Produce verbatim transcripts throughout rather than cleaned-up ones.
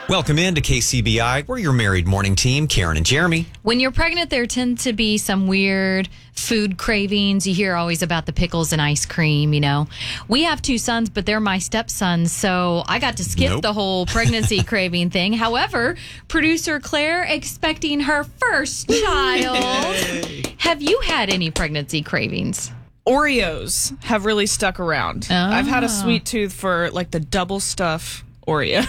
Welcome in to K C B I. We're your married morning team, Karen and Jeremy. When you're pregnant, there tend to be some weird food cravings. You hear always about the pickles and ice cream, you know. We have two sons, but they're my stepsons, so I got to skip Nope. the whole pregnancy craving thing. However, producer Claire expecting her first child. Have you had any pregnancy cravings? Oreos have really stuck around. Oh. I've had a sweet tooth for like the double stuff Oreo.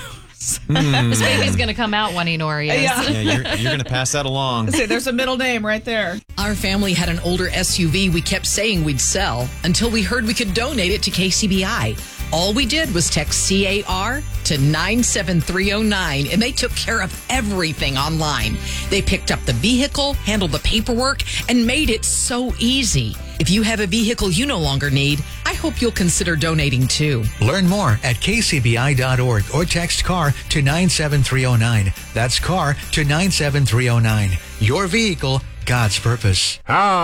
This baby's going to come out wanting Oreos. Yeah. Yeah, you're, you're going to pass that along. See, there's a middle name right there. Our family had an older S U V we kept saying we'd sell until we heard we could donate it to K C B I. All we did was text C A R to nine seven three oh nine, and they took care of everything online. They picked up the vehicle, handled the paperwork, and made it so easy. If you have a vehicle you no longer need, I hope you'll consider donating too. Learn more at k c b i dot org or text CAR to nine seven three oh nine. That's CAR to nine seven three oh nine. Your vehicle, God's purpose.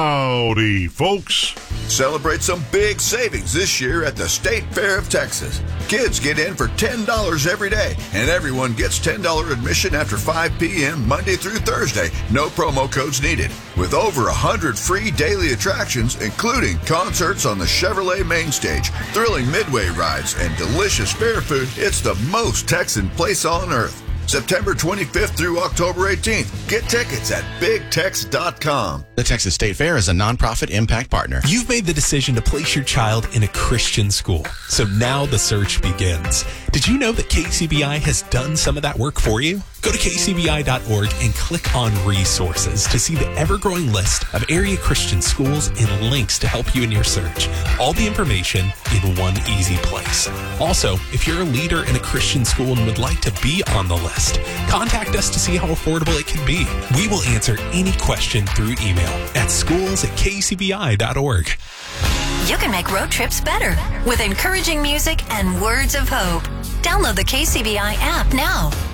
Howdy, folks. Celebrate some big savings this year at the State Fair of Texas. Kids get in for ten dollars every day, and everyone gets ten dollars admission after five p.m. Monday through Thursday. No promo codes needed. With over one hundred free daily attractions, including concerts on the Chevrolet main stage, thrilling midway rides, and delicious fair food, it's the most Texan place on earth. September twenty-fifth through October eighteenth. Get tickets at big tex dot com. The Texas State Fair is a nonprofit impact partner. You've made the decision to place your child in a Christian school, so now the search begins. Did you know that K C B I has done some of that work for you? Go to k c b i dot org and click on resources to see the ever-growing list of area Christian schools and links to help you in your search. All the information in one easy place. Also, if you're a leader in a Christian school and would like to be on the list, contact us to see how affordable it can be. We will answer any question through email at schools at k c b i dot org. You can make road trips better with encouraging music and words of hope. Download the K C B I app now.